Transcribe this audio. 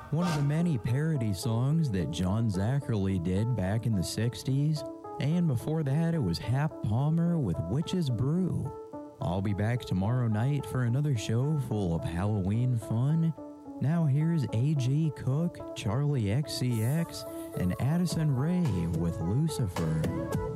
one of the many parody songs that John Zachary did back in the 60s. And before that, it was Hap Palmer with Witch's Brew. I'll be back tomorrow night for another show full of Halloween fun. Now here's A.G. Cook, Charlie XCX, and Addison Rae with Lucifer.